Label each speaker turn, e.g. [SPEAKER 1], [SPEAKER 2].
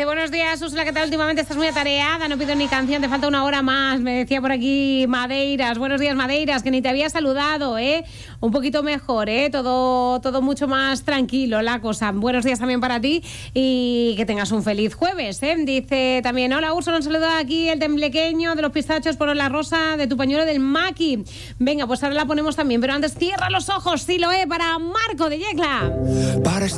[SPEAKER 1] Buenos días, Úrsula, ¿qué tal? Últimamente estás muy atareada, no pido ni canción, te falta una hora más, me decía por aquí Madeiras. Buenos días, Madeiras, que ni te había saludado, un poquito mejor, todo mucho más tranquilo la cosa. Buenos días también para ti y que tengas un feliz jueves, Dice también, hola Úrsula, un saludo aquí el temblequeño de los pistachos, por la rosa de tu pañuelo del Maki. Venga, pues ahora la ponemos también, pero antes cierra los ojos, sí lo para Marco de Yecla.